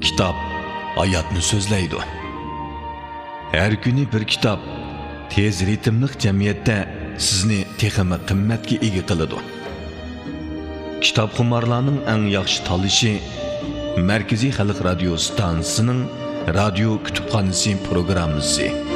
Kitap hayatni so'zlaydi. Her kuni bir kitap tez ritmlik jamiyatda sizni texmi qimmatga ega qiladi. Kitap xumarlarning eng yaxshi tanlashi Markaziy Xalq radio stansiyasining radio kutubxonasi programmasi.